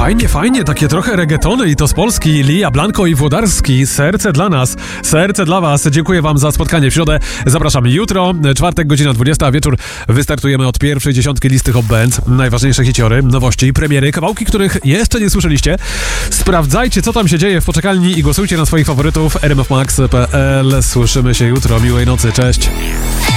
Fajnie, takie trochę reggaetony i to z Polski. Lia Blanco i Włodarski. Serce dla nas, serce dla was. Dziękuję wam za spotkanie w środę. Zapraszamy jutro, czwartek, godzina 20, a wieczór wystartujemy od pierwszej dziesiątki listy Hot Band. Najważniejsze hiciory, nowości, premiery, kawałki, których jeszcze nie słyszeliście. Sprawdzajcie, co tam się dzieje w poczekalni i głosujcie na swoich faworytów. rmfmax.pl. Słyszymy się jutro. Miłej nocy, cześć.